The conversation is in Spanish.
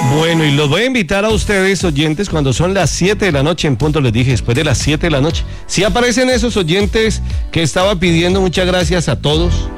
Bueno, y los voy a invitar a ustedes, oyentes, cuando son las 7 de la noche, en punto les dije, después de las 7 de la noche. Si aparecen esos oyentes que estaba pidiendo, muchas gracias a todos,